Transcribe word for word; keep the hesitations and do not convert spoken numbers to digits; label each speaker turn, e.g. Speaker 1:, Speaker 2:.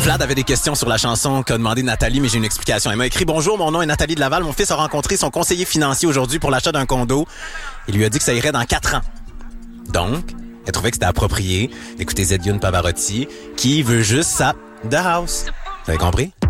Speaker 1: Vlad avait des questions sur la chanson qu'a demandé Nathalie, mais j'ai une explication. Elle m'a écrit « Bonjour, mon nom est Nathalie de Laval. Mon fils a rencontré son conseiller financier aujourd'hui pour l'achat d'un condo. Il lui a dit que ça irait dans quatre ans. Donc, elle trouvait que c'était approprié d'écouter Zedioun Pavarotti, qui veut juste ça, The House. » Vous avez compris?